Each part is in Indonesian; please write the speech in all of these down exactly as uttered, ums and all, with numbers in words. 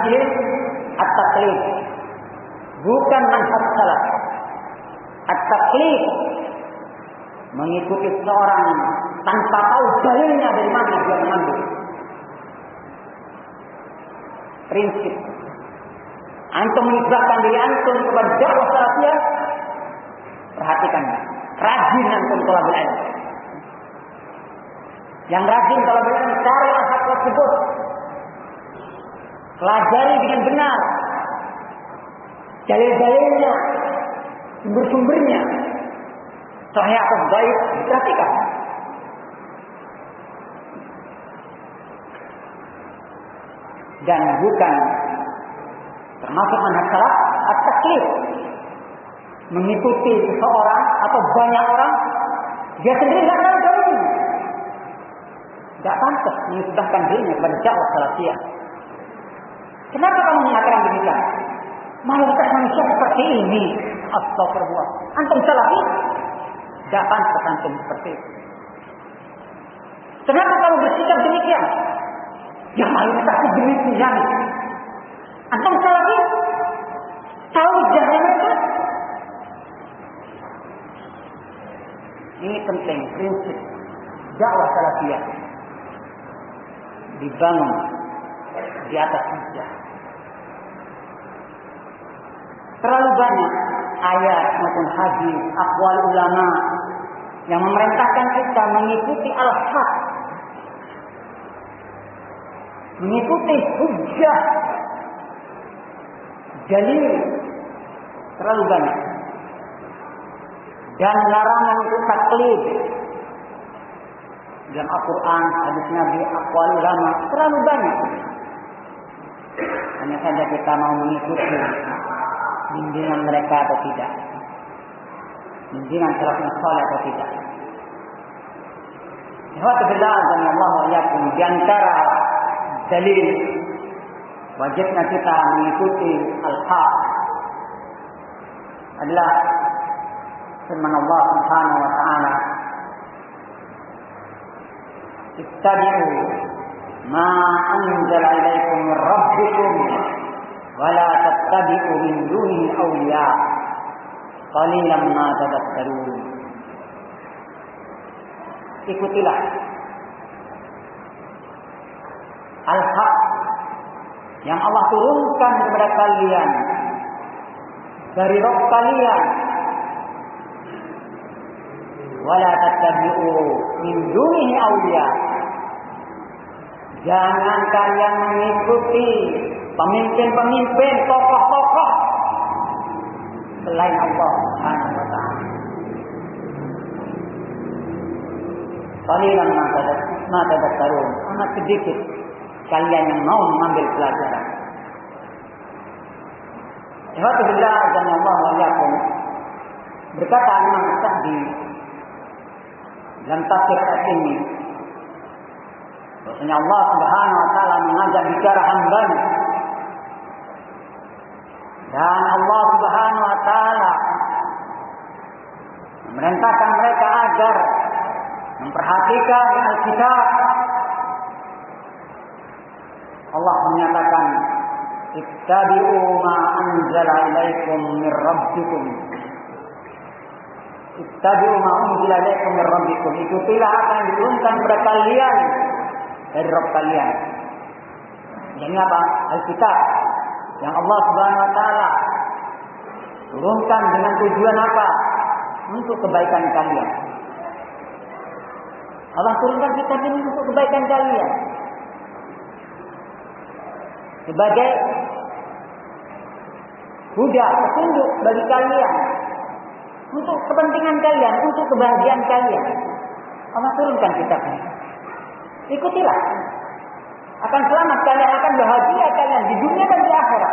manhajin at-taqlid. Bukan manhaj salaf. At-taqlid mengikuti seorang tanpa tahu dalilnya dari mana dia mengambil. Prinsip antum menisbahkan diri antum kepada dakwah salafiyah, perhatikan, rajin antum thalabul ilm. Yang rajin thalabul ilm cari hak tersebut, pelajari dengan benar dalil-dalilnya, sumber-sumbernya, sahih atau dhaif, perhatikan. Dan bukan termasuk manhaj salaf at-taqlid, mengikuti seseorang atau banyak orang, dia sendiri tidak tahu dalilnya. Tidak pantas menisbahkan dirinya kepada dakwah salafiyah. Kenapa kamu mengatakan demikian? Mayoritas manusia seperti ini. Astagfirullah. Antum salafi? Tidak pantas antum seperti itu. Kenapa kamu bersikap demikian? Ya mayoritas demikian. Antum salafi? Tahu jalan mereka? Ini penting, prinsip dakwah salafiyah dibangun di atas hujjah. Terlalu banyak ayat maupun hadis, aqwal ulama yang memerintahkan kita mengikuti al-haq, mengikuti hujjah, dalil, terlalu banyak. Dan larangan untuk taklid dalam Al-Quran, hadis Nabi, aqwal ulama terlalu banyak. Hanya saja kita mau mengikuti bimbingan mereka atau tidak, bimbingan salafus saleh atau tidak. Alhamdulillah, Allah wa iyyakum, di antara dalil wajibnya kita mengikuti al-haq adalah firman Allah Subhanahu wa taala, ittabi'u ma anzala ilaikum min rabbikum wa la tattabi'u min dunihi awliya qalilan ma tadhakkarun. Ikutilah al-haq yang Allah turunkan kepada kalian dari Rabb kalian, wala tattabi'u min dunihi awliya. Jangan kalian mengikuti pemimpin-pemimpin, tokoh-tokoh selain Allah Subhanahu wa taala. Qalilan ma tadhakkarun, amat sedikit kalian yang mau mengambil pelajaran. Alhamdulillah, Allah wa iyyakum, berkata Imam Sa'di dalam tafsir ini, bahwasanya Allah Subhanahu wa taala mengajak bicara hamba-Nya, dan Allah Subhanahu wa taala memerintahkan mereka agar memperhatikan Alkitab. Allah menyatakan, ittabi'u ma anzala ilaikum min rabbikum. Ittabi'u ma unzila ilaikum min rabbikum. Ikutilah apa yang diturunkan kepada kalian dari Rabb kalian. Ini apa? Alkitab yang Allah Subhanahu wa taala turunkan dengan tujuan apa? Untuk kebaikan kalian. Allah turunkan kitab ini untuk kebaikan kalian, sebagai huda, petunjuk bagi kalian, untuk kepentingan kalian, untuk kebahagiaan kalian. Allah turunkan kitab ini. Ikutilah, akan selamat kalian, akan bahagia kalian di dunia dan di akhirat.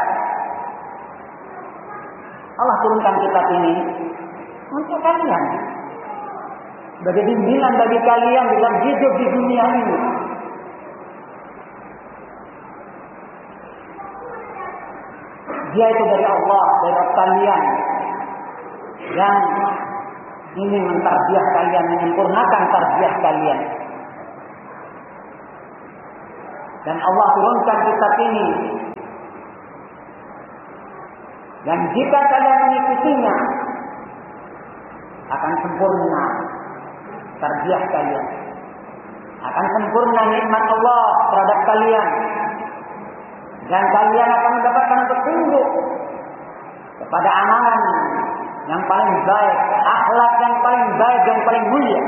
Allah turunkan kitab ini untuk kalian, sebagai bimbingan bagi kalian dalam hidup di dunia ini. Dia itu dari Allah, dari kalian yang ingin mentarbiah kalian, menyempurnakan tarbiah kalian. Dan Allah turunkan kitab ini Dan jika kalian mengikutinya, akan sempurna tarbiyah kalian, akan sempurna nikmat Allah terhadap kalian, dan kalian akan mendapatkan petunjuk kepada amalan yang paling baik, akhlak yang paling baik, yang paling mulia.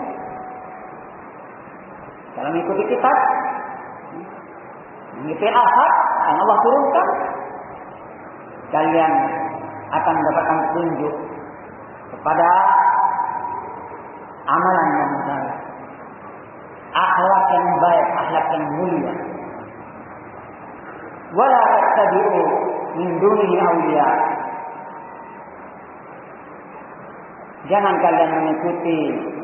Kalau mengikuti kitab, mengikuti al-haq yang Allah turunkan, kalian akan mendapatkan petunjuk kepada amalan yang baik, akhlak yang baik, akhlak yang mulia. Wala tattabi'u min dunihi awliya. Jangan kalian mengikuti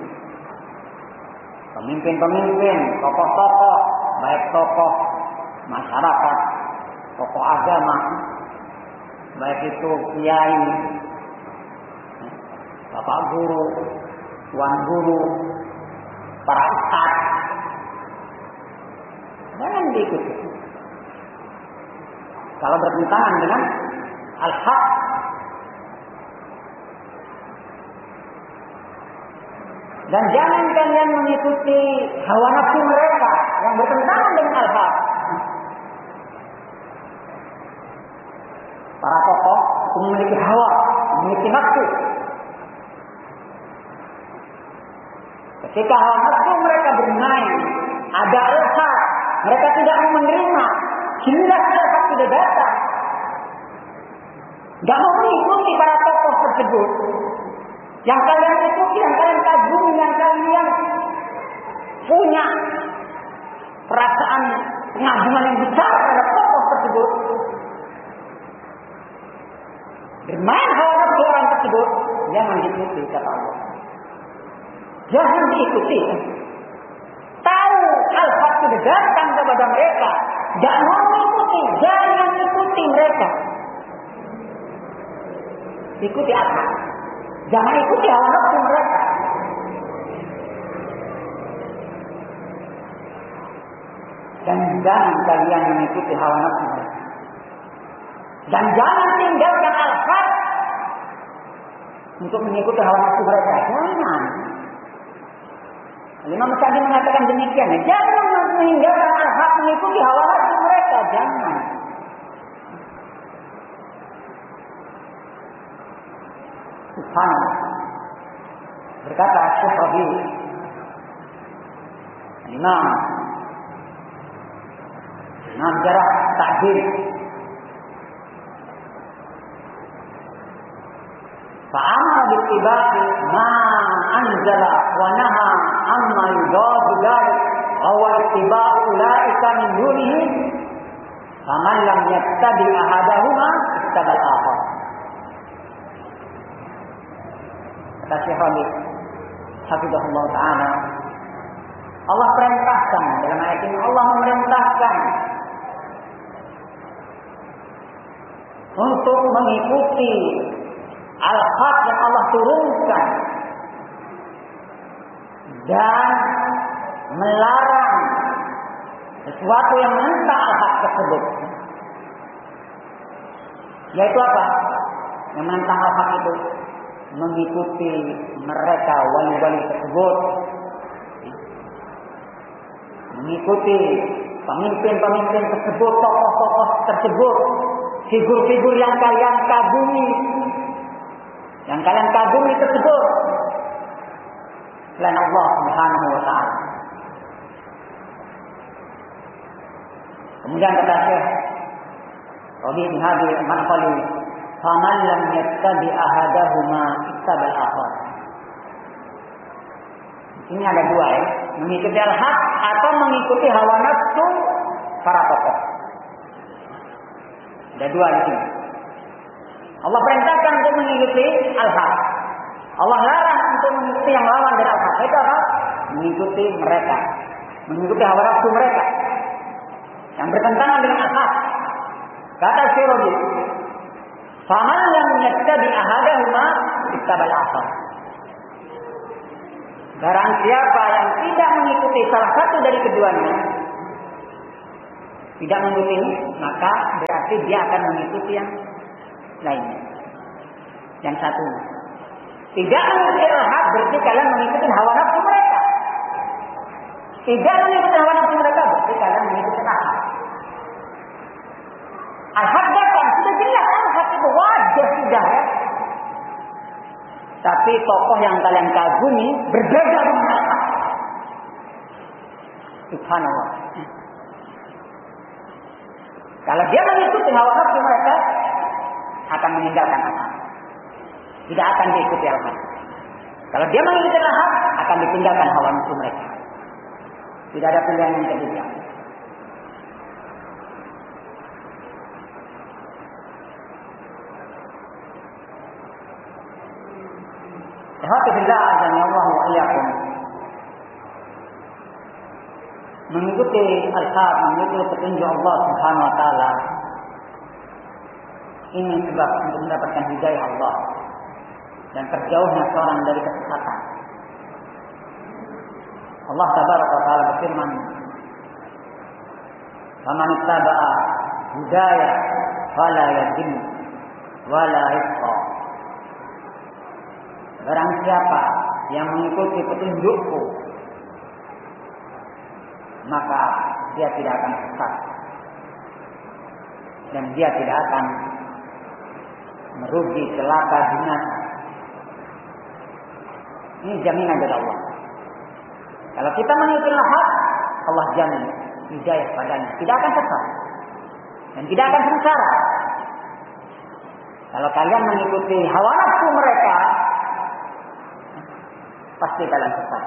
pemimpin-pemimpin, tokoh-tokoh, baik tokoh masyarakat, tokoh agama, baik itu kiai, bapak guru, tuan guru, para ustaz. Jangan diikuti. Kalau bertentangan dengan al-haq. Dan jangan kalian mengikuti hawa nafsu mereka yang bertentangan dengan al-haq. Para tokoh memiliki hawa, memiliki nafsu. Ketika hawa nafsu mereka bermain, ada al-haq, mereka tidak menerima, jelas al-haq sudah datang. Tidak mau mengikuti para tokoh tersebut. Yang kalian ikuti, yang kalian kagumi, yang kalian punya perasaan pengagungan yang besar terhadap tokoh tersebut. Bermain hawa nafsu orang tersebut, jangan diikuti kata Allah. Jangan diikuti. Tahu al-haq sudah datang kepada mereka, jangan mau mengikuti, jangan ikuti mereka. Ikuti al-haq. Jangan ikuti hawa nafsu mereka. Dan jangan kalian mengikuti hawa nafsu mereka. Dan jangan tinggalkan al-haq untuk mengikuti hawa nafsu mereka. Jangan. Imam Sa'di mengatakan demikian. Jangan meninggalkan al-haq mengikuti hawa nafsu mereka. Jangan. Subhanallah. Berkata Syekh Rabi' Imam Imam Jarah Ta'dil, fa'amara bittiba'i ma anzala wa naha amma yudadu dhalik wa ittiba'u ulaika min dunihi faman lam yattabi ahadahuma ittabal akhar. Kata Syekh Rabi' hafizahullah ta'ala, Allah perintahkan dalam ayat ini, Allah memerintahkan untuk mengikuti al-haq yang Allah turunkan dan melarang sesuatu yang menentang al-haq tersebut. Yaitu apa? Yang menentang al-haq itu mengikuti mereka wali-wali tersebut, mengikuti pemimpin-pemimpin tersebut, tokoh-tokoh tersebut, figur-figur yang kalian kagumi, yang kalian kagumi tersebut selain Allah Subhanahu wa ta'ala. Kemudian kata Syekh Rabi' bin Hadi al-Madkhali, faman lam yattabi ahadahuma ittabal akhar. Ini ada dua ya, mengikuti al-haq atau mengikuti hawa nafsu para tokoh. Ada dua di sini. Allah perintahkan untuk mengikuti al-haq. Allah larang untuk mengikuti yang lawan dari al-haq. Itu apa? Mengikuti mereka, mengikuti hawa nafsu mereka yang bertentangan dengan al-haq. Kata Syekh Rabi', faman lam yattabi ahadahuma ittabal akhar. Barang siapa yang tidak mengikuti salah satu dari keduanya, tidak mengikuti, maka berarti dia akan mengikuti yang lainnya. Yang satu, tidak mengikuti al-haq berarti kalian mengikuti hawa nafsu mereka. Tidak mengikuti hawa nafsu mereka berarti kalian mengikuti al-haq. Al-haq datang, sudah jelas al-haq itu wajar sudah ya. Tapi tokoh yang kalian kagumi berbeda dengan al-haq. Subhanallah. Kalau dia mengikuti hawa nafsu mereka, akan meninggalkan al-haq. Tidak akan diikuti al-haq. Kalau dia mengikuti al-haq, akan ditinggalkan hawa nafsu mereka. Tidak ada pilihan yang ketiga. Alhamdulillah azan Allah wa iyyakum. Mengikuti al-haq, mengikuti petunjuk Allah Subhanahu wa taala. Ini sebab untuk mendapatkan hidayah Allah dan terjauhnya seorang dari kesesatan. Allah tabaraka wa taala berfirman, "Faman ittaba'a hudaya fala yadhil wala yashqa." Barang siapa yang mengikuti petunjukku, maka dia tidak akan sesat dan dia tidak akan merugi, celaka, binasa. Ini jaminan dari Allah. Kalau kita mengikuti al-haq, Allah jamin hidayah padanya, tidak akan sesat dan tidak akan sengsara. Kalau kalian mengikuti hawa nafsu mereka, pasti kalian sesat.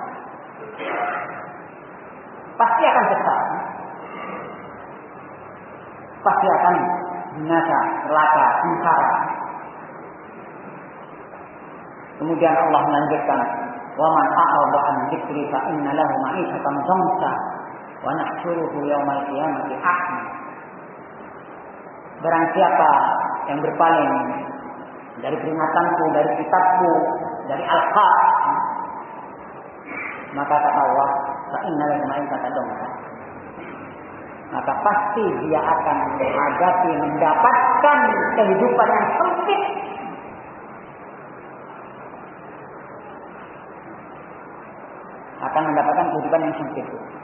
Pasti akan sesat. Pasti akan binasa, celaka, sengsara. Kemudian Allah melanjutkan, "Wa man a'rada 'an dzikri fa inna lahu ma'ishatan dhanka wa nahsyuruhu yaumal qiyamati a'ma." Barang siapa yang berpaling dari peringatanku, dari kitabku, dari al-haq, maka kata Allah, "Fa inna lahu ma'ishatan dhanka." Maka pasti dia akan menghadapi, mendapatkan kehidupan yang sempit. Akan mendapatkan kehidupan yang sempit.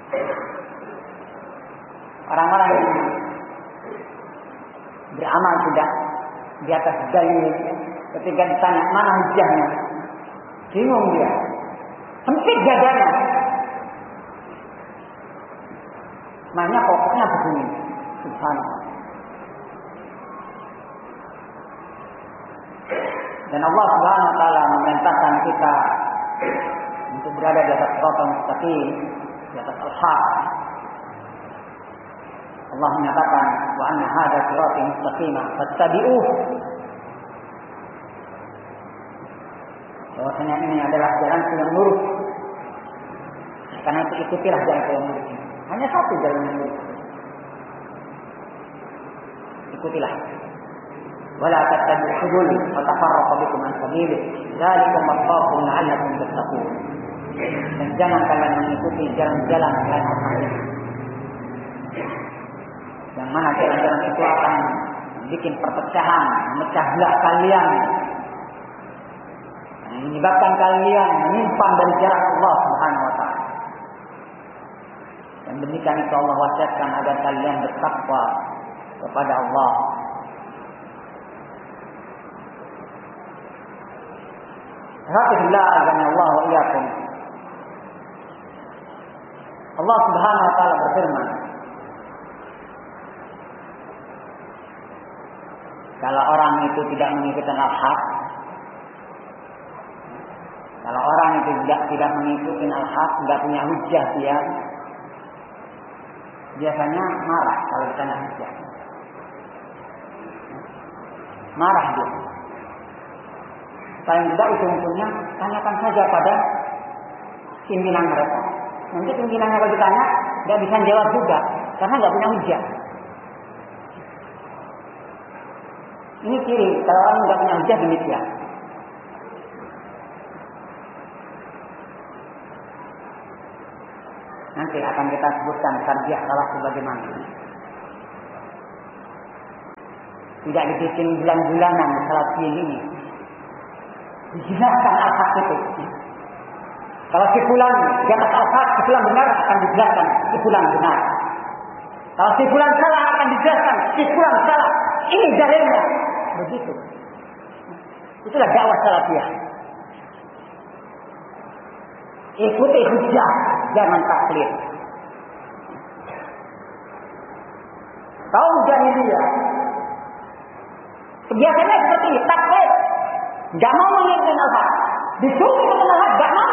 Orang-orang yang beramal sudah di atas dalil, ketika ditanya mana hujahnya, bingung dia, sempit dadanya. Makanya pokoknya begini, subhanallah. Dan Allah Subhanahu wa taala memerintahkan kita untuk berada di atas siratal mustaqim, di atas al-haq. Allah menyatakan, "Wa anna hadza sirati mustaqima fattabi'uhu." Bahwasanya ini adalah jalan yang lurus. Karena itu ikutilah jalan yang lurus ini. Hanya satu jalan yang lurus. Ikutilah. Wala tattabi'u subul fatafarraqu bikum an sabilihi. Dzalikum wasaqakum la'allakum tattaqun. Dan jangan kalian mengikuti jalan-jalan selain Allah ini. Yang mana jalan-jalan itu akan bikin perpecahan, memecah belah kalian, yang menyebabkan kalian menyimpang dari jalan Allah Subhanahu wa taala. Dan demikian itu Allah wasiatkan agar kalian bertakwa kepada Allah. Alhamdulillah azan Allah wa iyyakum. Allah Subhanahu wa taala berfirman, kalau orang itu tidak mengikuti al-haq, kalau orang itu tidak tidak mengikuti al-haq, tidak punya hujjah dia, biasanya marah kalau ditanya hujjah. Marah dia. Paling tidak ujung-ujungnya tanyakan saja pada pimpinan mereka. Nanti pimpinannya kalau ditanya tidak bisa jawab juga karena nggak punya hujjah. Ini ciri kalau orang nggak punya hujjah demikian. Nanti akan kita sebutkan tarbiyah salah sebagaimana. Tidak dibikin bulan-bulanan salafiyin ini. Dijelaskan al-haq itu. Kalau si fulan di atas al-haq, si fulan benar akan dijelaskan si fulan benar. Kalau si fulan salah akan dijelaskan si fulan salah. Ini dalilnya. Begitu. Itulah dakwah salafiyah. Ikuti hujjah, jangan taklid. Kaum jahiliyah kebiasaannya seperti ini, taklid. Gak mau mengikuti al-haq. Disuruh mengikuti al-haq, gak mau.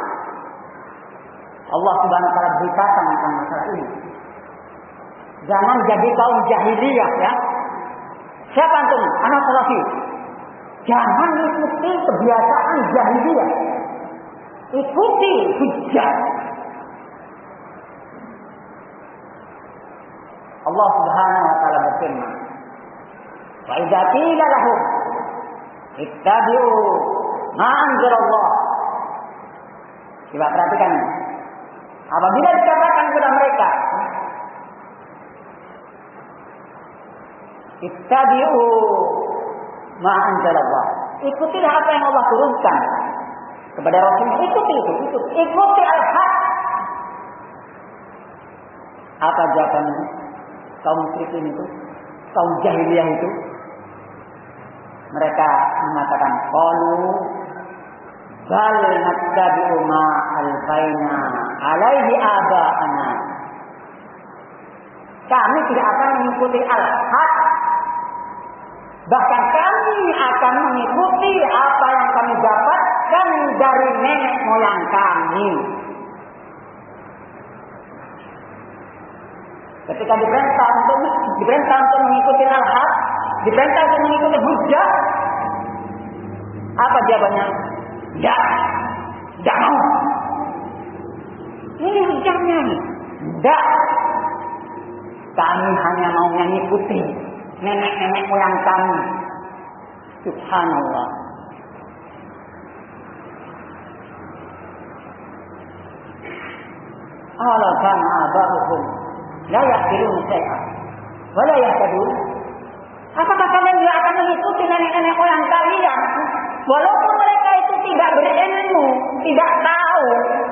Allah Subhanahu wa taala beritakan tentang masalah ini. Jangan jadi kaum jahiliyah ya. Siapa antum? Anak salafi. Jangan ikuti kebiasaan jahiliyah. Ikuti hujjah. Allah Subhanahu wa taala berfirman, "Wa idza qila lahum ittabi'u ma anzalallah." Coba perhatikan. Apabila dikatakan kepada mereka, ittabi'u ma anzalallah, ikutilah apa yang Allah turunkan kepada Rasulnya. Ikuti itu, ikuti, ikuti al-haq. Apa jawabannya? Kaum musyrikin itu, kaum jahiliyah itu, mereka mengatakan, qalu bal nattabi'u ma alfaina alaihi aba'ana. Kami tidak akan mengikuti al-haq, bahkan kami akan mengikuti apa yang kami dapatkan dari nenek moyang kami. Ketika diperintah untuk diperintah untuk mengikuti al-haq, diperintah untuk mengikuti hujjah, apa jawabannya? Ya, tidak mau. Ini hujjahnya nih. Tidak. Kami hanya mau mengikuti nenek-nenek moyang kami. Subhanallah. Ala kana aba'uhum la yaqilun syai'an wa la yahtadun. Apakah kalian juga akan mengikuti nenek-nenek moyang kalian walaupun mereka itu tidak berilmu, tidak tahu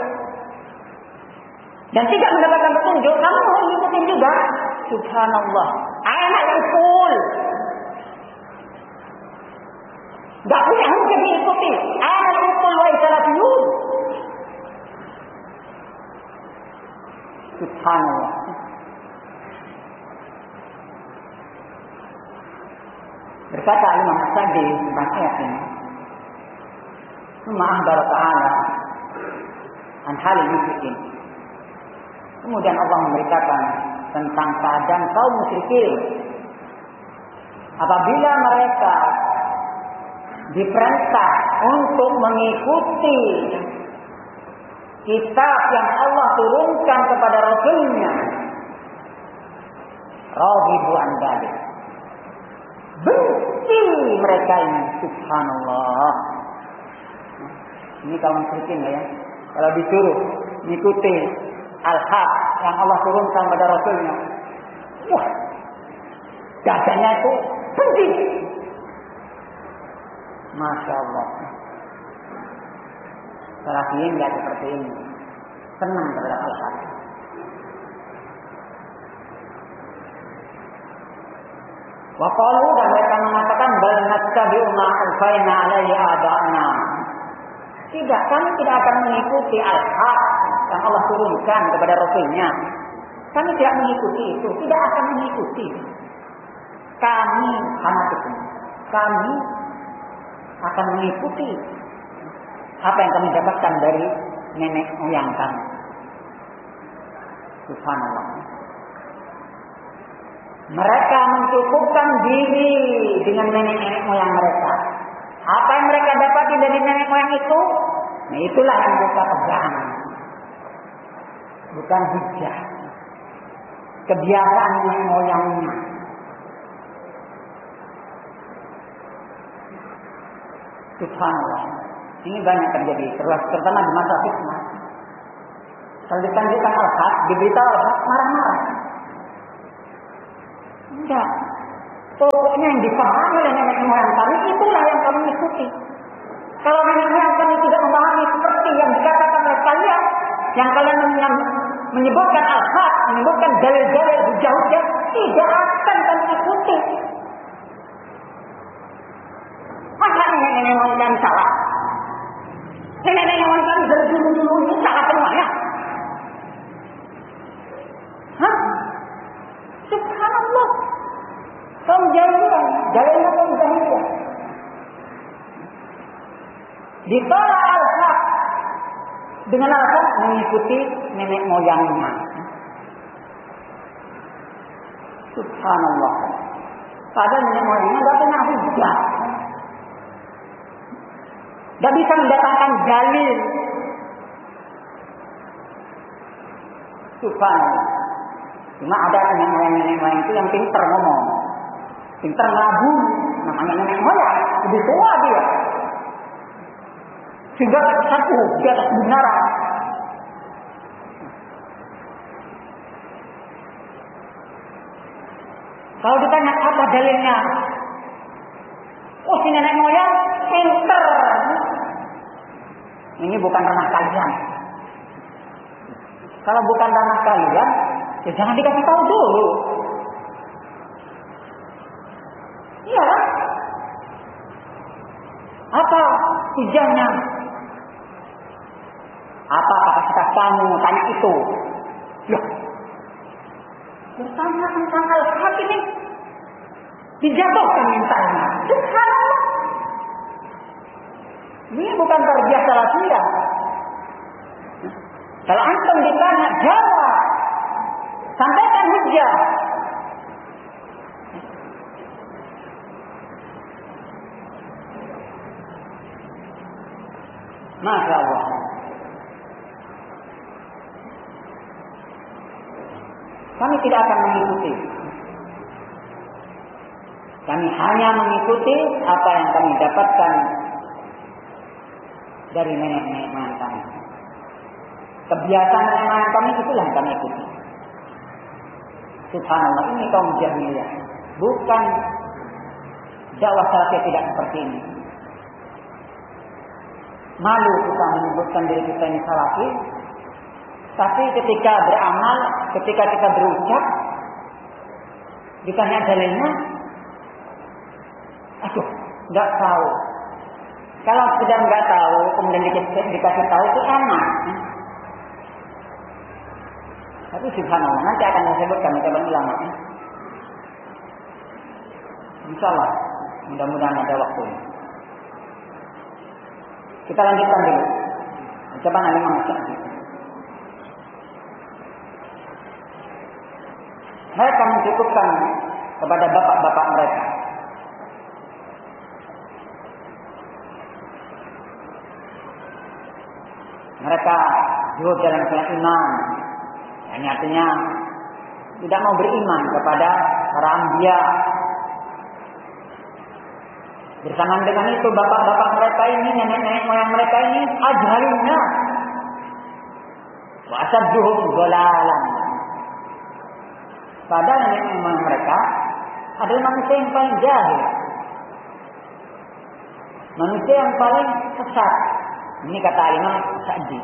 dan tidak mendapatkan petunjuk, kamu mau mengikuti juga? Subhanallah. Anak ukul. Gak punya hukum diikuti. Anak ukul wa salafiyun. Subhanallah. Berkata Imam As-Sadi tentang ayat ini, "Summa akhbara ta'ala an halil musyrikin." Kemudian Allah memberitakan tentang keadaan kaum musyrikin apabila mereka diperintah untuk mengikuti kitab yang Allah turunkan kepada Rasulnya, raghibu an dzalik, benci mereka ini. Subhanallah. Ini kaum musyrikin ya. Kalau disuruh mengikuti al-haq yang Allah turunkan pada Rasulnya, wah, dadanya itu benci. Masya Allah. Salafiyin tidak seperti ini, senang terhadap al-haq. Wa qalu, dan mereka mengatakan, bal nattabi'u ma alfaina alaihi aba'ana. Tidak, kami tidak akan mengikuti al-haq yang Allah turunkan kepada Rasulnya. Kami tidak mengikuti itu, tidak akan mengikuti. Kami hanafikum, kami akan mengikuti apa yang kami dapatkan dari nenek moyang kami. Subhanallah. Mereka mencukupkan diri dengan nenek-nenek moyang mereka. Apa yang mereka dapati dari nenek moyang itu, nah itulah yang mereka pegang. Bukan hujjah. Kebiasaan nenek moyangnya. Subhanallah. Ini banyak terjadi, terutama di masa fitnah. Kalau ditanjukkan al-haq, diberitahu al-haq, marah-marah. Enggak. Pokoknya yang dipahami oleh nenek moyang kami itulah yang kami ikuti. Kalau nenek moyang kami tidak memahami seperti yang dikatakan oleh kalian, yang kalian menyebutkan al-haq, menyebutkan dalil-dalil hujah-hujah, tidak akan kami ikuti. Masa nenek-nenek moyang kami salah? Nenek-nenek moyang kami dari dulu-dulu ini salah semuanya. Hah? Subhanallah. Kaum jahiliyah, jalannya kaum jahiliyah. Ditolak al-haq dengan alasan mengikuti nenek moyangnya. Subhanallah. Padahal nenek moyangnya tidak punya hujah. Tidak bisa mendatangkan dalil. Subhanallah. Cuma ada nenek moyang-nenek moyang itu yang pintar ngomong. Pintar ngelabu. Namanya nenek moyang. Lebih tua dia. Sehingga satu di atas kebenaran. Kalau ditanya apa dalilnya? Oh, si nenek moyang pintar. Ini bukan ranah kalian. Kalau bukan ranah kalian, ya jangan dikasih tahu dulu. Iya. Apa hujahnya? Apa kapasitas kamu? Tanya itu. Loh. Bertanya tentang al-haq ini dijatuhkan mintanya. Subhanallah. Ini bukan terbiasa latihan. Kalau antum ditanya, jawab. Sampaikan hujah. Masya Allah. Kami tidak akan mengikuti. Kami hanya mengikuti apa yang kami dapatkan dari nenek-nenek moyang kami. Kebiasaan nenek moyang kami itulah yang kami ikuti. Subhanallah, ini kaum jahiliyah. Bukan dakwah salafiyah tidak seperti ini. Malu kita menyebutkan diri kita ini salafi, tapi ketika beramal, ketika kita berucap, ditanya dalilnya, aduh, nggak tahu. Kalau sudah nggak tahu, kemudian dikasih tahu itu enak. Tapi subhanallah, nanti akan saya sebutkan ucapan ulama. Insyaallah, mudah-mudahan ada waktu. Kita lanjutkan dulu. Ucapan Imam Syafi'i. Mereka mencukupkan kepada bapak-bapak mereka. Mereka hidup dalam keimanan. Ini artinya tidak mau beriman kepada para anbiya. Bersamaan dengan itu bapak-bapak mereka ini, nenek-nenek moyang mereka ini ajhaluna wa asadduhum dhalalan. Padahal nenek moyang mereka adalah manusia yang paling jahil, manusia yang paling sesat. Ini kata Imam Sa'di.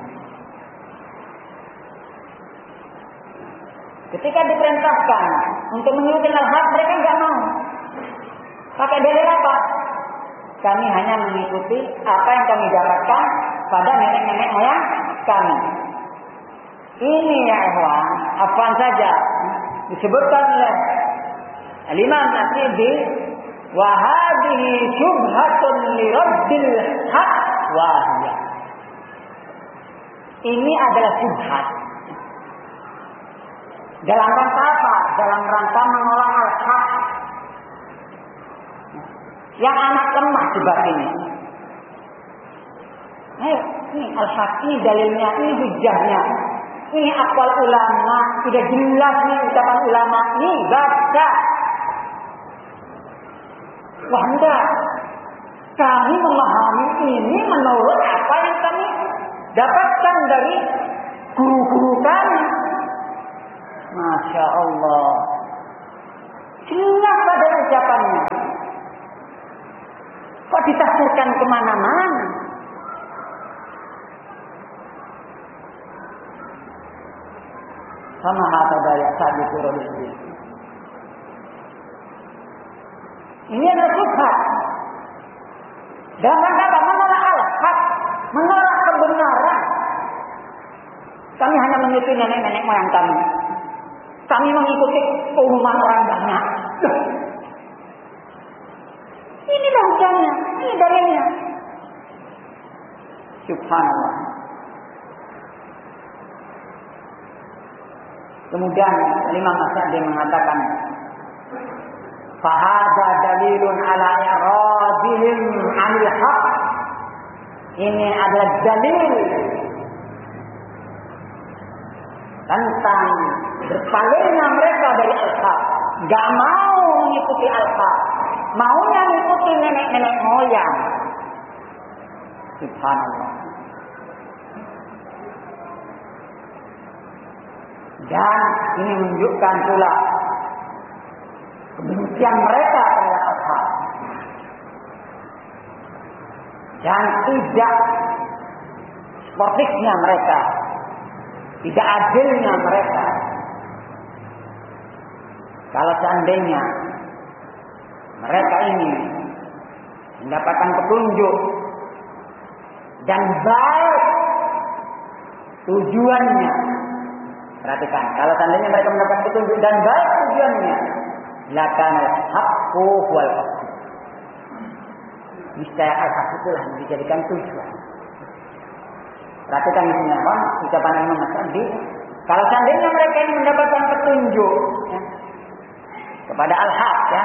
Ketika diperintahkan untuk mengikuti al-haq, mereka enggak mau. Pakai dalil apa? Kami hanya mengikuti apa yang kami dapatkan pada nenek-nenek moyang kami. Ini ya ikhwan, apaan saja disebutkan oleh Al-Imam Nasidi, wa hadhihi syubhatun li rabbil haq wahiyah. Ini adalah syubhat. Dalam rangka apa? Dalam rangka menolak al-haq. Yang anak lemah di bab ini. Ayo, ini al-haq, ini dalilnya, ini hujahnya. Ini aqwal ulama, sudah jelas nih ucapan ulama. Ini baca. Wah enggak. Kami memahami ini menurut apa yang kami dapatkan dari guru-guru kami. Masya Allah. Jelas pada ucapannya. Kok ditafsirkan kemana-mana? Sama kata daya tadi turun ini. Ini adalah subhat. Dan mengapa menolak al-haq, menolak kebenaran. Kami hanya mengikuti nenek-nenek moyang kami. Kami mengikuti keumuman orang banyak. Ini bahasanya, ini dalilnya. Subhanallah. Kemudian Imam As-Sa'di mengatakan, fahadha dalilun ala i'radihim 'anil haqq. Ini adalah dalil tentang berpalingnya mereka dari al-haq, enggak mau mengikuti al-haq, maunya mengikuti nenek-nenek moyang. Subhanallah. Dan ini menunjukkan pula kebencian mereka terhadap al-haq dan tidak sportifnya mereka, tidak adilnya mereka. Kalau seandainya mereka ini mendapatkan petunjuk dan baik tujuannya, perhatikan, kalau seandainya mereka mendapat petunjuk dan baik tujuannya, lakanal haqqu wal haqq. Niscaya al-haq itulah yang dijadikan tujuan. Perhatikan ini apa? Ucapan Imam As-Sa'di. Kalau seandainya mereka ini mendapatkan petunjuk ya, kepada al-haq ya,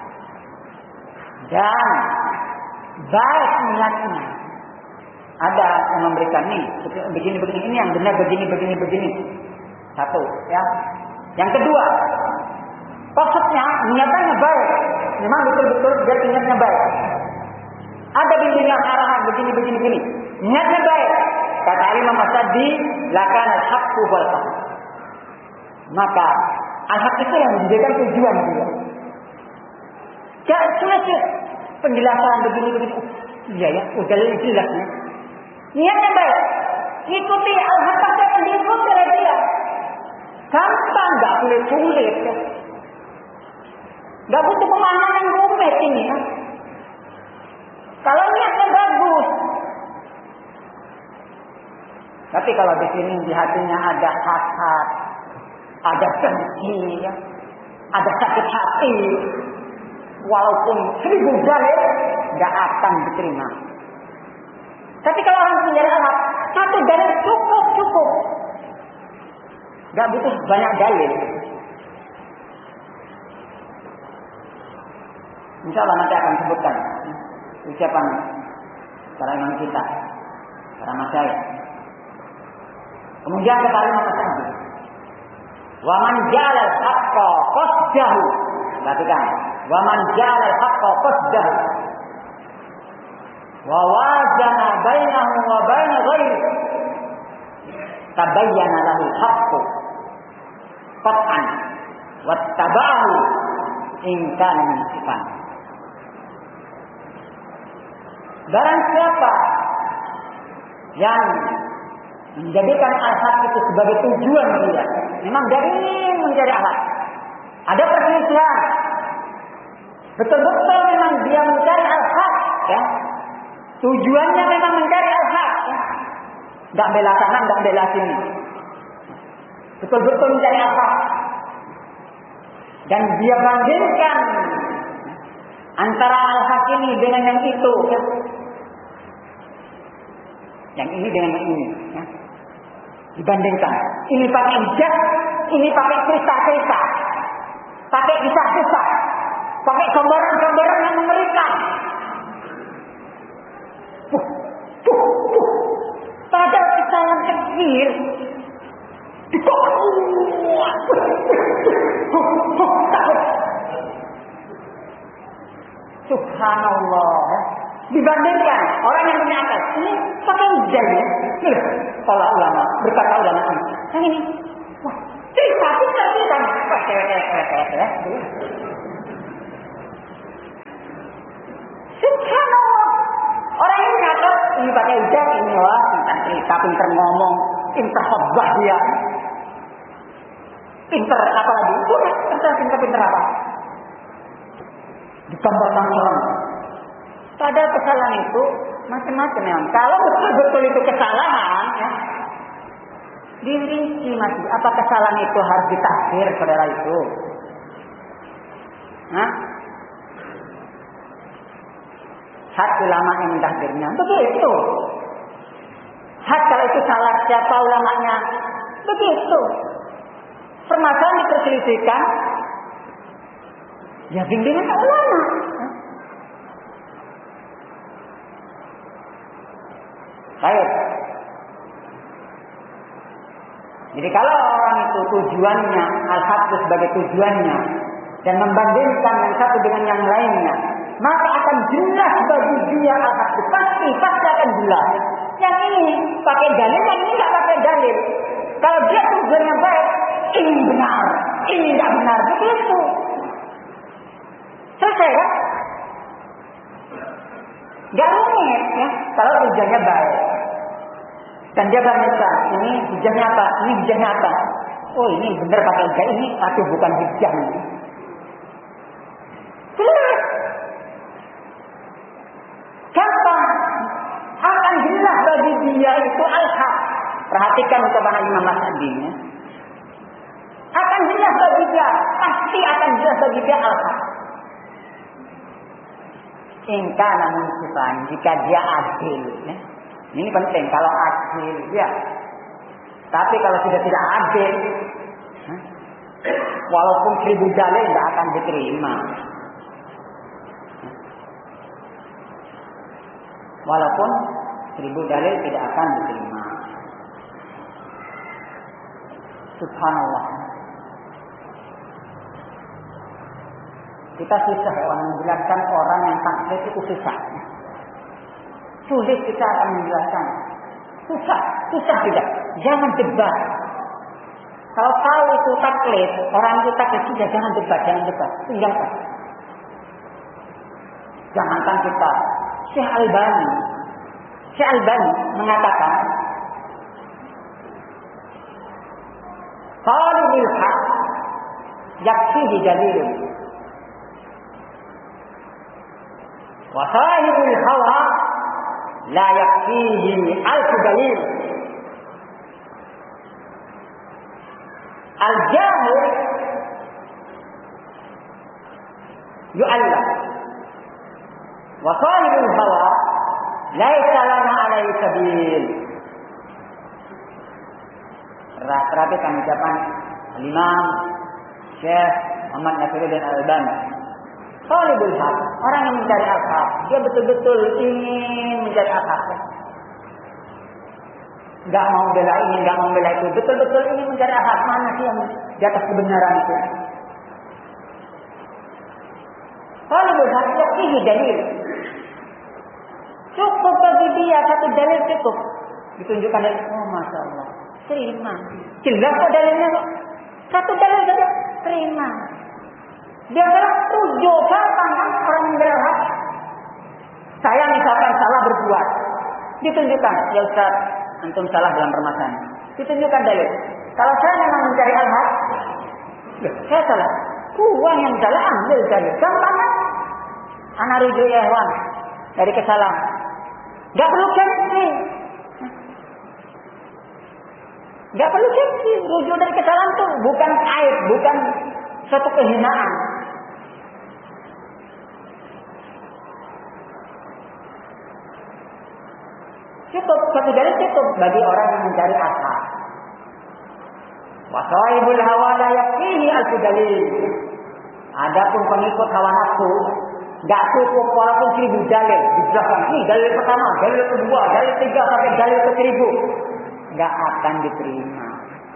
dan baik niatnya, ada yang memberikan nih begini begini, ini yang benar begini begini begini. Satu ya. Yang kedua, maksudnya niatannya baik, memang betul-betul dia niatnya baik. Ada bimbingan arahan begini begini begini, niatnya baik. Kata Imam As-Sa'di, lakan al-haqqu wal haqq. Maka al-haq itu yang menjadikan tujuan dia. Jangan sulit penjelasan begini begini. Iya ya, udah jelas ya. Niatnya baik, ikuti al-haq yang diikuti oleh dia. Gampang, nggak boleh sulit. Ya. Nggak butuh pemahaman rumit ini. Ya. Kalau niatnya bagus. Tapi kalau di sini di hatinya ada hasad, ada dengki, ya, ada sakit hati, walaupun seribu dalil nggak akan diterima. Tapi kalau orang punya al-haq, satu dalil cukup cukup, nggak butuh banyak dalil. Insya Allah nanti akan sebutkan ucapan para imam kita, para masyayikh. Kemudian kata Imam As-Sa'di, wa man ja'ala al-haqqa qasdahu. Perhatikan, wa man ja'ala al-haqqa qasdahu wa wazana bainahu wa baina ghairihi tabayyana lahu al-haqqu qat'an wattaba'ahu in kana munsifan. Barang siapa yang menjadikan al-haq itu sebagai tujuan dia, memang dari mencari al-haq ada perselisihan, betul-betul memang dia mencari al-haq ya, tujuannya memang mencari al-haq ya, nggak bela sana nggak bela sini, betul-betul mencari al-haq, dan dia bandingkan antara al-haq ini dengan yang itu ya. Yang ini dengan yang ini ya. Dibandingkan, ini pakai jas, ini pakai cerita-cerita, pakai kisah-kisah, pakai gambaran-gambaran yang mengerikan. Puh, puh, puh. Padahal kita yang kecil, dikuat. Subhanallah. Dibandingkan orang yang punya akal, ini pakai jas ya. Nih, kalau ulama berkata ulama ini, yang ini, wah, cerita cerita cerita, wah cewek cewek cewek cewek, Subhanallah. Orang ini kata ini pakai ijab ini wah, pintar pintar ngomong, pintar khotbah dia. Pintar apa lagi? Udah, pintar pintar pintar apa? Digambarkan orang. Pada kesalahan itu macam-macam ya. Kalau betul-betul itu kesalahan, ya, dirinci masih. Apa kesalahan itu harus ditakdir saudara itu? Hah? Hak ulama yang mentakdirnya. Begitu. Hak kalau itu salah siapa ulamanya? Begitu. Permasalahan diperselisihkan. Ya bimbingan ulama. Baik. Jadi kalau orang itu tujuannya al-haq sebagai tujuannya dan membandingkan yang satu dengan yang lainnya, maka akan jelas bagi dia al-haq pasti pasti akan jelas. Yang ini pakai dalil, yang ini nggak pakai dalil. Kalau dia tujuannya baik, ini benar, ini nggak benar, begitu. Selesai kan? Gak rumit ya, kalau hujahnya baik. Dan dia bandingkan, ini hujahnya apa, ini hujahnya apa. Oh ini benar pakai hujah ini, tapi bukan hujah ini. Jelas. Gampang. Akan jelas bagi dia itu al-haq. Perhatikan kepada Imam As-Sa'di ya. Akan jelas bagi dia, pasti akan jelas bagi dia al-haq. Ingka namun sifat jika dia adil ya. Ini penting kalau adil ya. Tapi kalau sudah tidak adil, huh? walaupun seribu dalil tidak akan diterima. Walaupun seribu dalil tidak akan diterima. Subhanallah. Kita susah orang menjelaskan orang yang taklid itu susah. Sulit kita akan menjelaskan. Susah, susah tidak. Jangan debat. Kalau tahu itu taklid, orang itu taklid sudah jangan debat, jangan debat. Tinggalkan. Jangankan kita. Syekh Albani, Syekh Albani mengatakan, talibul haq yakfihi dalilun. Wa sahibul hawa la yakfihi alf dalil. Al-jahil yu'allam wa sahibul hawa laisa lana alaihi sabil. Perhatikan ucapan Imam Syekh Muhammad Nasiruddin Al-Albani. Talibul haq, orang yang mencari al-haq, dia betul-betul ingin mencari al-haq. Enggak mau bela ini, enggak mau bela itu, betul-betul ingin mencari al-haq. Mana sih yang di atas kebenaran itu? Talibul haq, ya ini dalil. Cukup bagi dia satu dalil cukup. Ditunjukkan dalil, oh masya Allah, terima. Jelas kok dalilnya kok. Satu dalil saja, terima. Dia bilang tujuh gampang kan orang membela hak. Saya misalkan salah berbuat, ditunjukkan, ya Ustaz, antum salah dalam permasalahan. Ditunjukkan dalil. Kalau saya memang mencari al-haq, saya salah. Uang yang salah ambil dalil. Gampang kan? Ana rujuk ya hewan dari kesalahan. Gak perlu gengsi. Gak perlu gengsi. Rujuk dari kesalahan itu bukan aib, bukan suatu kehinaan. Cukup, satu dalil cukup bagi orang yang mencari al-haq. Wa sahibul hawa la yakfihi alfu dalil. Adapun pengikut hawa nafsu, enggak cukup walaupun seribu dalil. Dijelaskan ini dalil pertama, dalil kedua, dalil ketiga sampai dalil ke seribu, enggak akan diterima.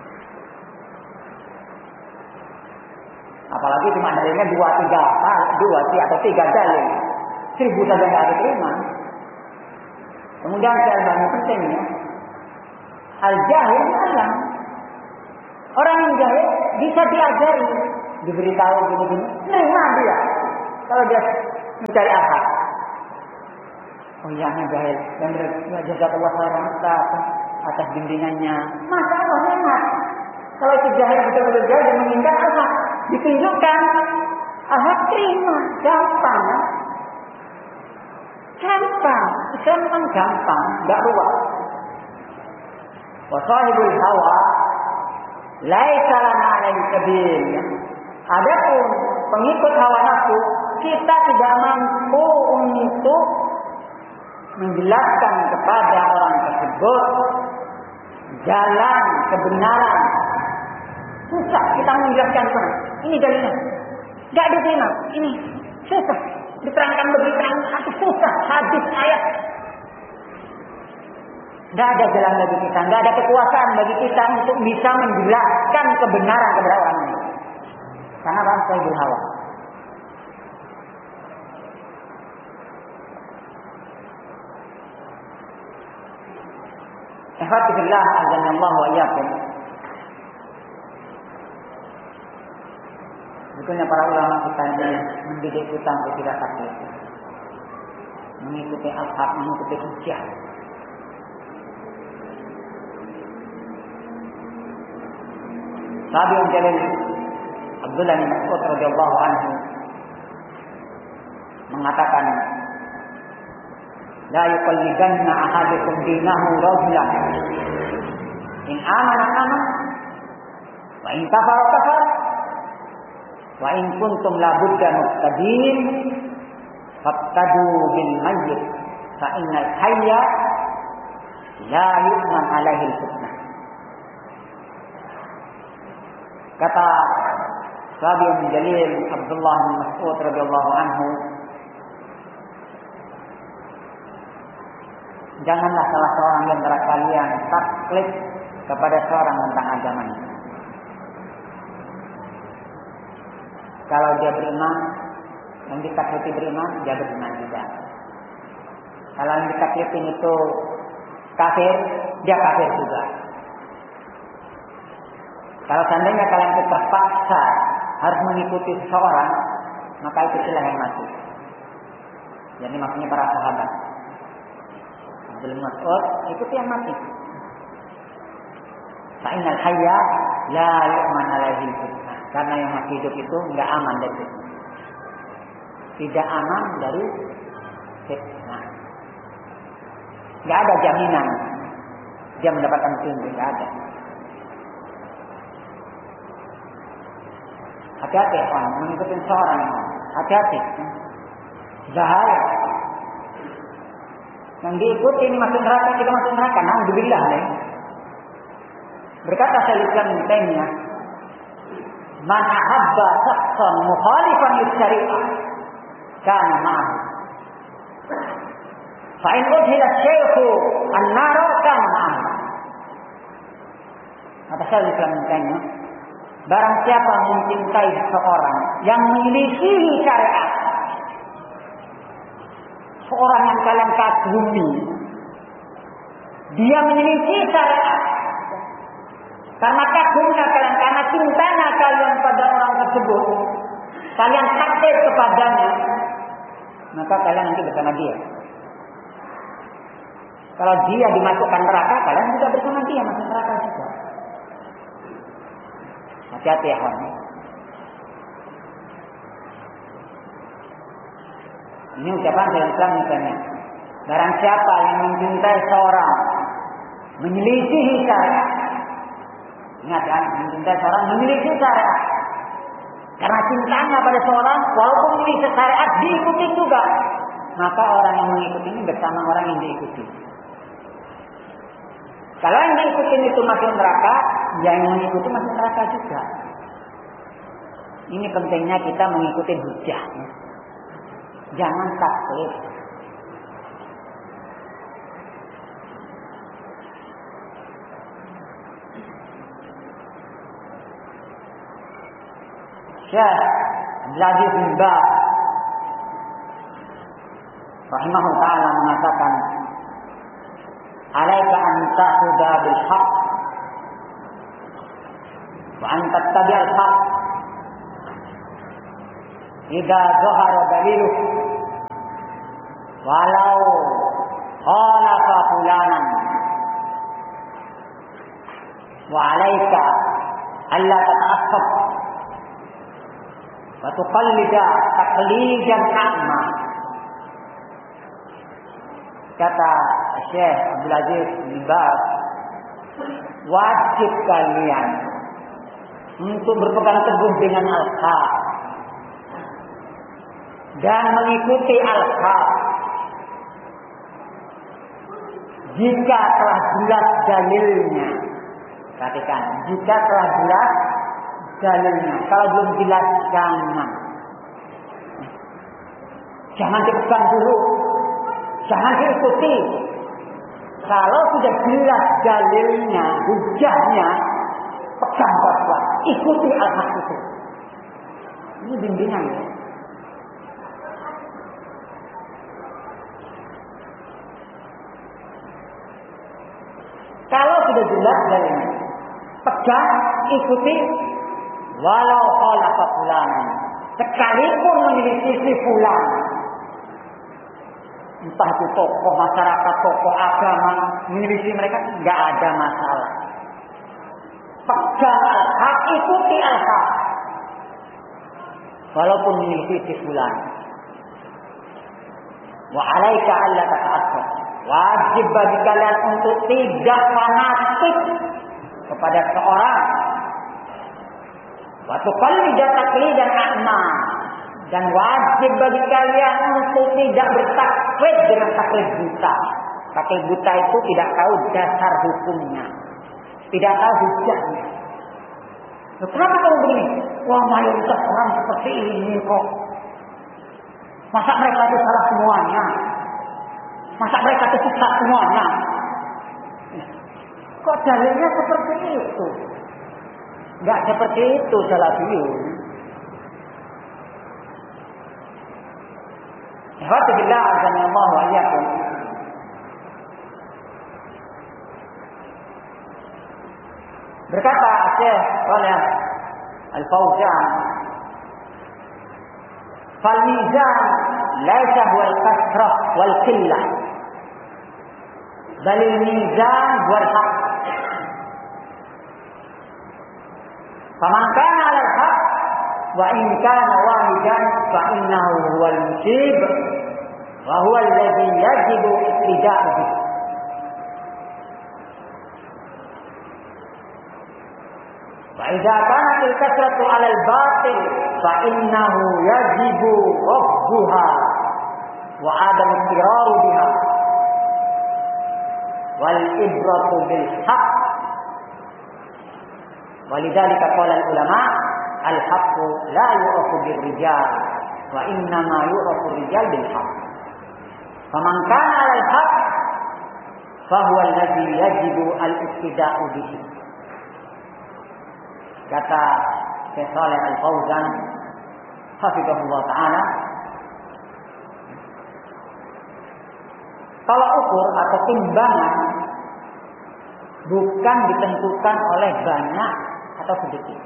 Apalagi cuma dalilnya dua tiga, dua atau tiga dalil, seribu saja enggak diterima. Kemudian saya banyak penting ya. Al-jahil alam. Orang yang jahil bisa diajari, diberitahu gini-gini, nerima dia. Kalau dia mencari apa? Oh iya, jahil. Dan jazakallahu khairan Ustaz atas bimbingannya. Masa Allah enak. Kalau itu jahil betul-betul jahil dan mengingat Allah ditunjukkan, Allah terima, gampang. Gampang. Islam kan gampang, enggak ruwet. Wa sahibul hawa laisa lana alaihi sabil. Adapun pengikut hawa nafsu, kita tidak mampu untuk menjelaskan kepada orang tersebut jalan kebenaran. Susah kita menjelaskan itu. Ini dalilnya. Tidak diterima. Ini susah. Diterangkan begitu satu susah. Hadis ayat. Tidak ada jalan bagi kita. Tidak ada kekuasaan bagi kita untuk bisa menjelaskan kebenaran kepada orang lain. Karena orang sahibul hawa. Alhamdulillah, azanallahu wa iyyakum. Betulnya para ulama kita ini mendidik kita untuk tidak taklid, mengikuti al-haq, mengikuti hujjah. Sahabat yang jalil Abdullah bin Mas'ud radhiyallahu anhu mengatakan, la yuqallidanna ahadukum dinahu rajulan in amana amana wa in kafara kafara wa in kuntum la budda muqtadin faqtadu bil mayyit fa innal hayya la yu'man alaihi al-fitnah. Kata sahabat jalil Abdullah bin Mas'ud radhiyallahu anhu, janganlah salah seorang di antara kalian taklid kepada seorang tentang agamanya. Kalau dia beriman, yang ditaklidi beriman, dia beriman juga. Kalau yang ditaklidin itu kafir, dia kafir juga. Kalau seandainya kalian itu terpaksa harus mengikuti seseorang, maka itu silah yang mati. Jadi maksudnya para sahabat. Abdul Mas'ud ikuti yang mati. Fa'inal hayya la yu'man alaihi fitnah. Karena yang masih hidup itu enggak aman dari fitnah. Tidak aman dari fitnah. Enggak ada jaminan dia mendapatkan petunjuk, enggak ada. Hati-hati orang mengikuti seorang. Hati-hati. Bahaya. Yang diikuti ini masuk neraka, tidak masuk neraka. Alhamdulillah. Berkata Syaikhul Islam Ibnu Taimiyah, man ahabba shakhsan mukhalifan lis-syari'ah kana ma'ahu. Fa in udhila asy-syaikhu an-nar kana ma'ahu. Kata Syaikhul Islam Ibnu Taimiyah, barang siapa mencintai seseorang yang menyelisihi syariat, seorang yang kalian kagumi, dia menyelisih syariat, karena kagumnya kalian, karena cintanya kalian pada orang tersebut, kalian takut kepadanya, maka kalian nanti bersama dia. Kalau dia dimasukkan neraka, kalian juga bersama dia masuk neraka juga. Hati-hati ya kawan. Ini ucapan dari Islam misalnya. Barang siapa yang mencintai seorang, menyelisihi syariat. Ingat kan, mencintai seorang, menyelisihi syariat. Karena cintanya pada seorang, walaupun menyelisih syariat, diikuti juga. Maka orang yang mengikuti ini bersama orang yang diikuti. Kalau yang diikuti itu masuk neraka, yang mengikuti masuk neraka juga. Ini pentingnya kita mengikuti hujjah. Jangan taklid. Syekh Abdul Aziz bin Baz rahimahullah ta'ala mengatakan, alaika an ta'khudha bil haqq wa an tattabi'al haqq idza zahara daliluh walau khalafa fulanan wa 'alaika alla tata'assab wa tuqallida taqlidan a'ma. Kata Syekh Abdul Aziz bin Baz, wajib kalian untuk berpegang teguh dengan al-haq dan mengikuti al-haq jika telah jelas dalilnya. Perhatikan, jika telah jelas dalilnya. Kalau belum jelas, jangan. Jangan dipegang dulu. Jangan diikuti. Kalau sudah jelas dalilnya, hujahnya, pegang kuat-kuat. Ikuti al-haq itu. Ini bimbingan ya. Kalau sudah jelas dalilnya, pegang, ikuti, walau khalafa fulan, sekalipun menyelisih fulan, entah itu tokoh masyarakat, tokoh agama, menyelisih mereka, nggak ada masalah. Pegang al-haq, ikuti al-haq, walaupun menyelisih fulan. Wa 'alaika alla tata'assab. Wajib bagi kalian untuk tidak fanatik kepada seorang. Wa tuqallida taqlidan a'ma. Dan wajib bagi kalian untuk tidak bertaklid dengan taklid buta. Taklid buta itu tidak tahu dasar hukumnya, tidak tahu hujahnya. Kenapa kamu begini? Wah, mayoritas orang seperti ini kok. Masa mereka itu salah semuanya? Masa mereka itu sesat semuanya? Kok dalilnya seperti itu? Enggak seperti itu salafiyun. Alhamdulillah azanillah wa iyyakum. Berkata Syekh Shalih Al-Fauzan, "Fal mizan laisa huwa al-kasrah wal qillah, bal al-mizan huwa al-haq. Faman kana 'ala al-haq wa in kana wahidan fa innahu huwa al-musib wa huwa alladhi yajibu ittiba'uhu bihi." فإذا كانت الكثرة على الباطل فإنه يجب رفضها وعدم اضطرار بها والإبرة بالحق. ولذلك قال العلماء الحق لا يعرف بالرجال وإنما يعرف الرجال بالحق. فمن كان على الحق فهو الذي يجب الاقتداء به. Kata Syekh Shalih Al-Fauzan hafizahullah ta'ala, kalau ukur atau timbangan bukan ditentukan oleh banyak atau sedikit.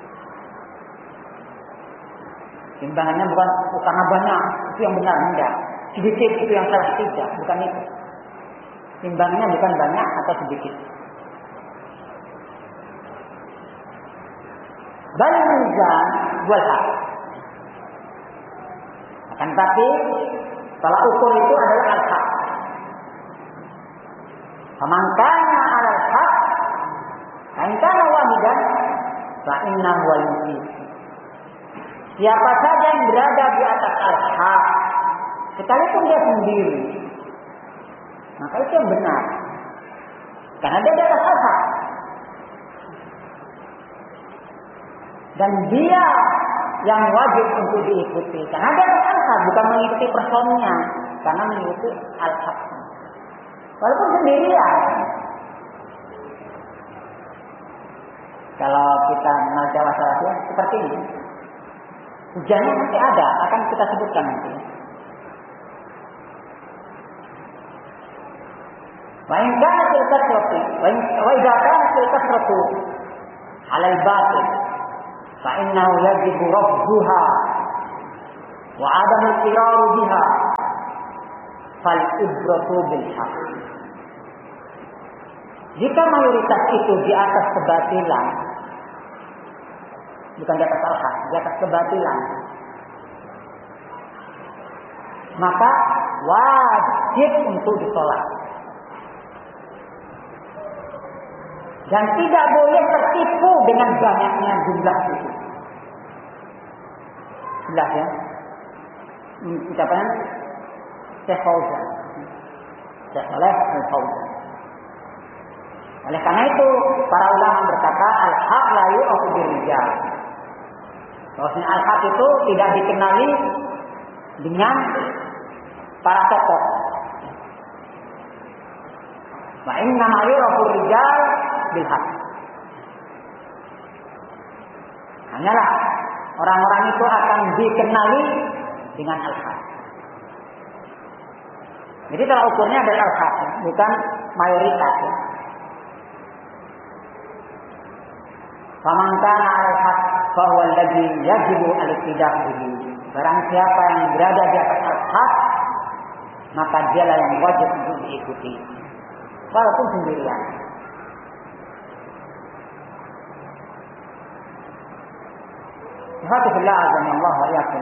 Timbangannya bukan karena banyak itu yang benar, enggak. Sedikit itu yang salah, tidak, bukan itu. Timbangannya bukan banyak atau sedikit. Bal mizan wal haq. Akan tapi salah ukur itu adalah al-haq. Faman kana 'ala al-haq fa in kana wahidan fa innahu al-musib. Siapa saja yang berada di atas al-haq, sekalipun dia sendiri, maka itu yang benar. Karena dia di atas al-haq. Dan dia yang wajib untuk diikuti. Karena dia al-haq, bukan mengikuti personnya, karena mengikuti al-haq. Walaupun sendirian. Kalau kita mengenal Jawa Salafiyah seperti ini, hujannya nanti ada, akan kita sebutkan nanti. Wa in kana fil kasrati wa idza kana fil kasrati 'ala al-batil fa innahu yajibu rafduha wa 'adamu al-iqrar biha fal ibratu bil haq. Jika mayoritas itu di atas kebatilan, bukan di atas al-haq, di atas kebatilan, maka wajib untuk ditolak. Dan tidak boleh tertipu dengan banyaknya jumlah itu. Jelas ya? Ucapan Syekh Fauzan. Syekh Saleh Al-Fauzan. Oleh karena itu, para ulama berkata, al-haq la yu'afu birrijal. Bahwasanya al-haq itu tidak dikenali dengan para tokoh. Wa inna ma yu'afu rijal bil haq. Hanyalah orang-orang itu akan dikenali dengan al-haq. Jadi tolak ukurnya adalah al-haq, bukan mayoritas. Ya. Faman kana al-haq fa huwa alladhi yajibu al-ittida' bihi. Barang siapa yang berada di atas al-haq, maka dialah yang wajib untuk diikuti, walaupun sendirian. Alhamdulillah azza wa jalla.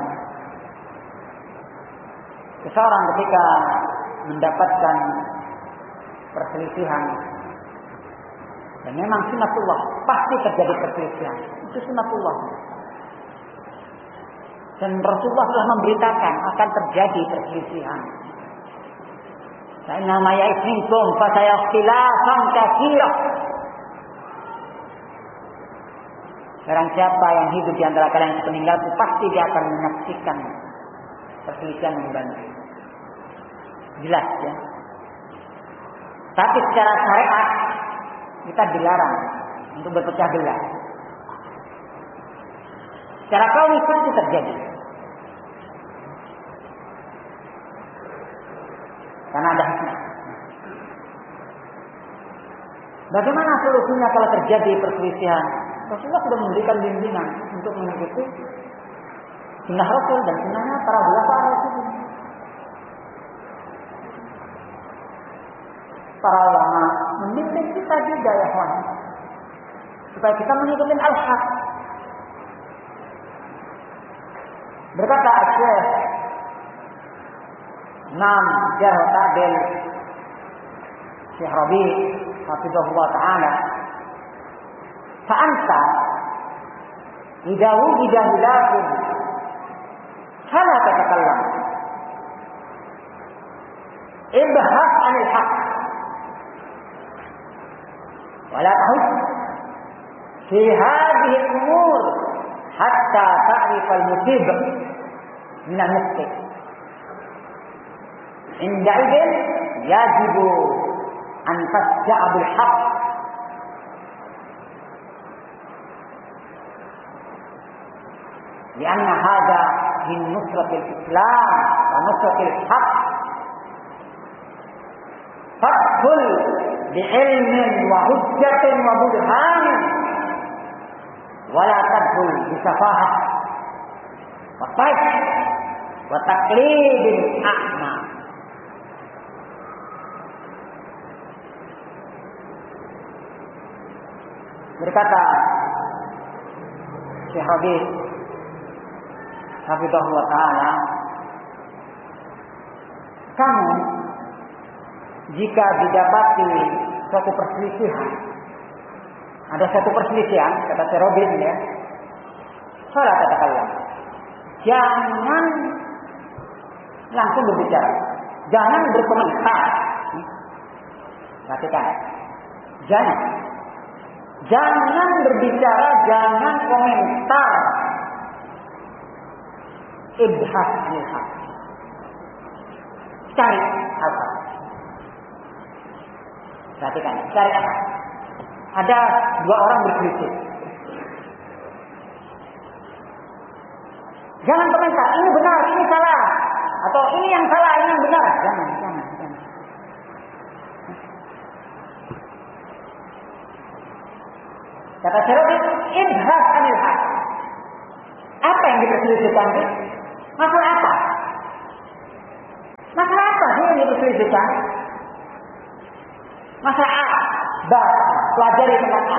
Seseorang ketika mendapatkan perselisihan, dan memang sunatullah, pasti terjadi perselisihan. Itu sunatullah. Dan Rasulullah telah memberitakan akan terjadi perselisihan. Inna ma ya'isminkum fa sayakhtilafan katsira. Barang siapa yang hidup di antara kalian yang sepeninggalku, pasti dia akan menyaksikan perselisihan yang banyak. Jelas ya. Tapi secara syariat kita dilarang untuk berpecah belah. Secara kauni pasti terjadi. Karena ada hikmah. Bagaimana solusinya kalau terjadi perselisihan? Rasulullah sudah memberikan bimbingan untuk mengikuti sunnah Rasul dan sunnahnya para ulama Rasul. Para ulama membimbing kita juga ya kawan, supaya kita mengikuti al-haq. Berkata Syekh Nam Jarh Ta'dil Syekh Rabi hafizahullah ta'ala, fa'anta idza wujida hilafun fala tatakallam ibhas 'anil haqq wa la tahus fi hadhihi al-umur hatta ta'rif al-musib min al-mukhti. Inda idin yajibu an tasja'a bil haqq lianna hadha min nusratil Islam wa nusratil haqq. Fadkhul bi'ilmin wa hujjatin wa burhanin wa la tadkhul bisafahah wa fash wa taqlidin a'ma. Berkata Syekh Habib hafizahullah ta'ala, kamu jika didapati suatu perselisihan, ada suatu perselisihan, kata Syekh Habib ya, salah katakanlah, jangan langsung berbicara, jangan berkomentar. Perhatikan, jangan Jangan berbicara, jangan komentar. Ibhas nilhaq. Cari apa? Perhatikan, cari apa? Ada dua orang berselisih. Jangan komentar, ini benar, ini salah. Atau ini yang salah, ini yang benar. Jangan, jangan, jangan. Kata Syarab, ibhas anil haq. Apa yang diperselisihkan? Masalah apa? Masalah apa? Dia yang diperselisihkan? Masalah A, B, pelajari tentang A.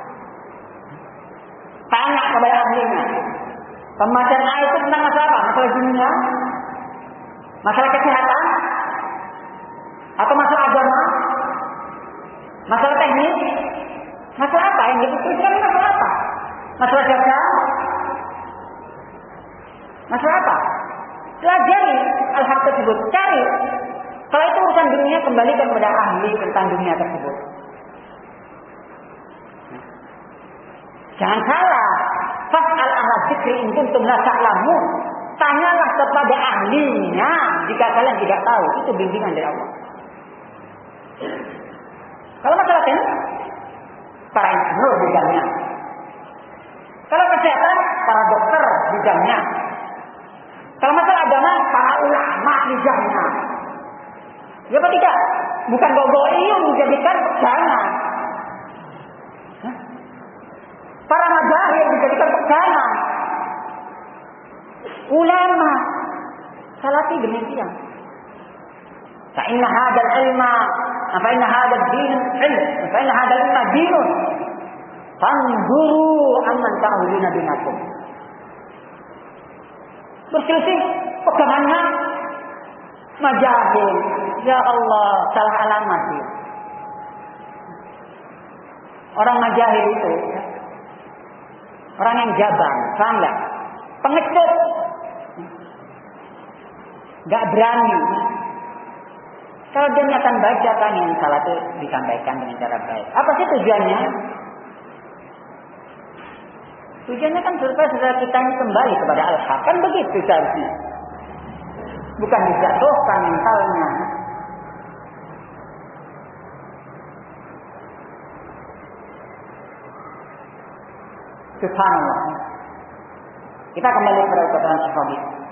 Tanya kepada ahlinya. Pembacaan A itu tentang masalah apa? Masalah dunia? Masalah kesehatan? Atau masalah agama? Masalah teknis? Masalah apa yang diperselisihkan? Masalah apa? Masalah dagang? Masalah apa? Pelajari hal-hal tersebut. Cari. Kalau itu urusan dunia, kembalikan kepada ahli tentang dunia tersebut. Jangan salah. Fas'al ahla dzikri in kuntum la ta'lamun. Tanyalah kepada ahlinya jika kalian tidak tahu. Itu bimbingan dari Allah. Kalau masalah teknis, para insinyur bidangnya. Kalau kesehatan, para dokter bidangnya. Kalau masalah agama, para ulama bidangnya. Ya apa tidak? Bukan bawa-bawa iyun dijadikan pegangan. Hah? Para mazahib dijadikan pegangan. Ulama. Salafi demikian. Fa inna hadzal ilma, fa inna hadzal din ilm, fa inna hadzal ilma dinun. Fanzuru amman ta'uduna dinakum. Berselisih pegangannya majahil. Ya Allah, salah alamat dia. Orang majahil itu orang yang jaban, paham enggak? Pengecut. Enggak berani. Kalau dia akan bacakan yang salah itu disampaikan dengan cara baik. Apa sih tujuannya? Tujuannya kan supaya saudara kita ini kembali kepada al-haq. Kan begitu seharusnya. Bukan dijatuhkan mentalnya. Subhanallah. Kita kembali kepada perkataan Syekh Rabi'.